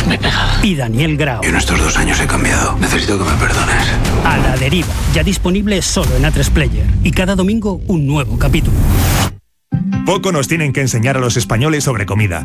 me pega. Y Daniel Grau. En estos 2 años he cambiado. Necesito que me perdones. A la deriva, ya disponible solo en A3 Player. Y cada domingo un nuevo capítulo. Poco nos tienen que enseñar a los españoles sobre comida.